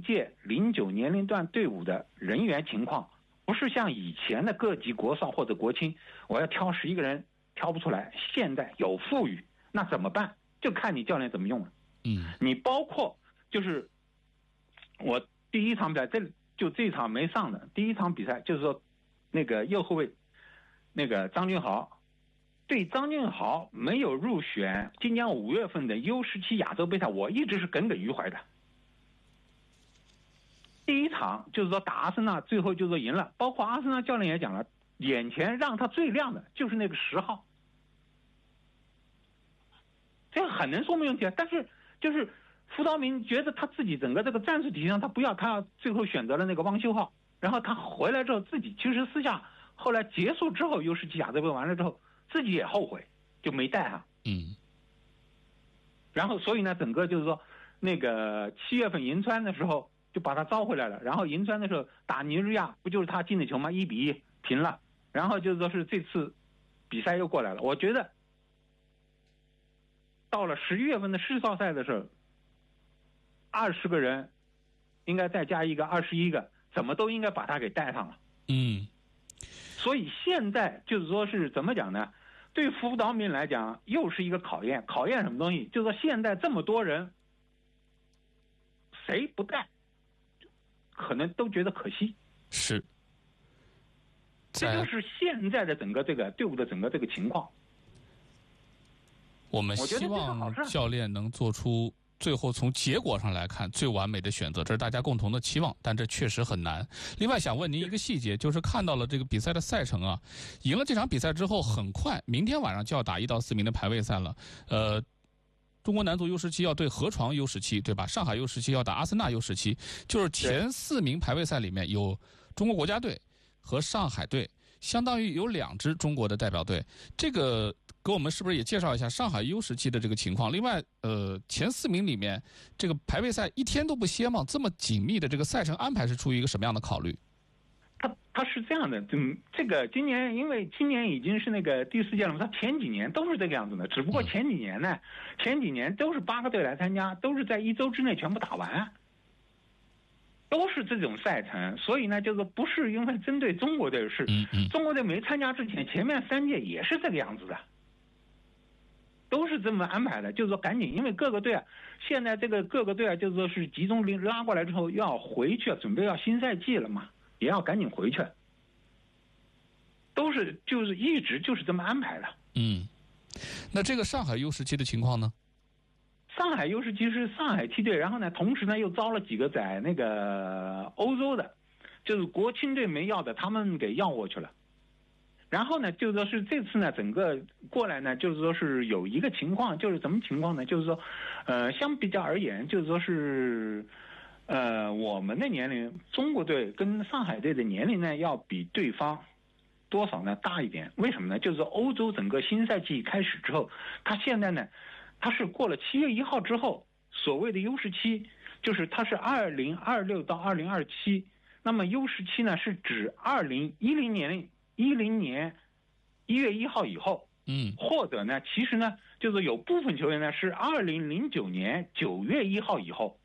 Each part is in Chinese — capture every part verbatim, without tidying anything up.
届零九年龄段队伍的人员情况，不是像以前的各级国少或者国青，我要挑十一个人挑不出来。现在有富裕，那怎么办？就看你教练怎么用了。 嗯， 你包括就是我第一场比赛，这就这一场没上的第一场比赛，就是说那个右后卫那个张俊豪，对张俊豪没有入选今年五月份的 U 十七亚洲杯赛，我一直是耿耿于怀的。第一场就是说打阿森纳，最后就是说赢了，包括阿森纳教练也讲了，眼前让他最亮的就是那个十号，这个很能说明问题啊。但是就是傅道明觉得他自己整个这个战术体系上他不要，他最后选择了那个汪修浩，然后他回来之后自己其实私下后来结束之后 U 十七亚洲杯完了之后自己也后悔，就没带啊。 嗯， 然后所以呢整个就是说那个七月份银川的时候就把他招回来了，然后银川的时候打尼日利亚不就是他进的球吗？一比一平了，然后就是说是这次比赛又过来了。我觉得到了十一月份的世少赛的时候，二十个人应该再加一个二十一个，怎么都应该把他给带上了。 嗯， 所以现在就是说是怎么讲呢？对傅道明来讲又是一个考验，考验什么东西？就是说现在这么多人，谁不带？可能都觉得可惜， 是， 这就是现在的整个这个队伍的整个这个情况。 我们希望教练能做出最后从结果上来看最完美的选择，这是大家共同的期望，但这确实很难。另外想问您一个细节，就是看到了这个比赛的赛程啊，赢了这场比赛之后，很快明天晚上就要打一到四名的排位赛了，呃。中国男足 U 十七要对河床 U 十七，对吧？上海 U 十七要打阿森纳 U 十七，就是前四名排位赛里面有中国国家队和上海队，相当于有两支中国的代表队。这个给我们是不是也介绍一下上海 U 十七的这个情况？另外，呃，前四名里面这个排位赛一天都不歇吗？这么紧密的这个赛程安排是出于一个什么样的考虑？ 他他是这样的，嗯，这个今年因为今年已经是那个第四届了嘛，他前几年都是这个样子的，只不过前几年呢，前几年都是八个队来参加，都是在一周之内全部打完，都是这种赛程，所以呢，就是不是因为针对中国队是，中国队没参加之前，前面三届也是这个样子的，都是这么安排的，就是说赶紧，因为各个队啊，现在这个各个队啊，就是说是集中拉过来之后要回去，准备要新赛季了嘛。也要赶紧回去，都是就是一直就是这么安排的。 嗯，那这个上海 U 十七的情况呢？ 上海 U 十七是上海梯队，然后呢，同时呢又招了几个在那个欧洲的，就是国青队没要的，他们给要过去了。然后呢，就是说是这次呢，整个过来呢，就是说是有一个情况，就是什么情况呢？就是说，呃，相比较而言，就是说是。呃，我们的年龄，中国队跟上海队的年龄呢，要比对方多少呢大一点？为什么呢？就是欧洲整个新赛季开始之后，他现在呢，他是过了七月一号之后，所谓的 U 十七，就是它是二零二六到二零二七，那么 U 十七呢是指二零一零年一零年一月一号以后， 嗯， 或者呢，其实呢，就是有部分球员呢是二零零九年九月一号以后。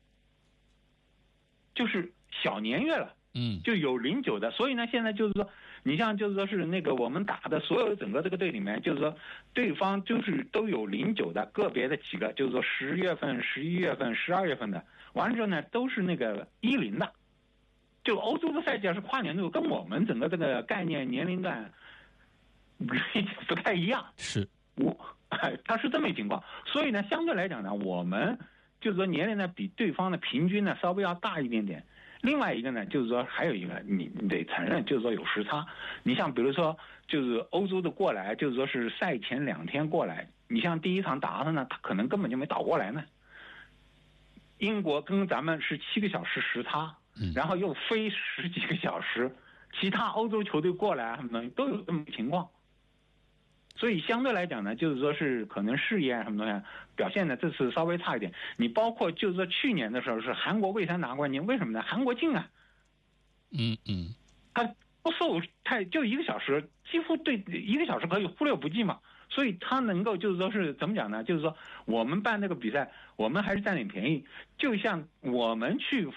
就是小年月了， 嗯， 就有零九的，所以呢，现在就是说，你像就是说是那个我们打的所有的整个这个队里面，就是说对方就是都有零九的，个别的几个，就是说十月份、十一月份、十二月份的，完了之后呢，都是那个一零的，就欧洲的赛季是跨年度，跟我们整个这个概念年龄段不太一样， 是我他是这么一情况，所以呢，相对来讲呢，我们。就是说年龄呢比对方的平均呢稍微要大一点点，另外一个呢就是说还有一个你你得承认就是说有时差，你像比如说就是欧洲的过来就是说是赛前两天过来，你像第一场打阿森纳他可能根本就没倒过来呢，英国跟咱们是七个小时时差，然后又飞十几个小时，其他欧洲球队过来什么都有这么情况。所以相对来讲呢，就是说是可能事业什么东西表现呢，这次稍微差一点。你包括就是说去年的时候是韩国蔚山拿冠军，为什么呢？韩国近啊， 嗯嗯， 他不受太就一个小时，几乎对一个小时可以忽略不计嘛。所以他能够就是说是怎么讲呢？就是说我们办这个比赛，我们还是占点便宜。就像我们去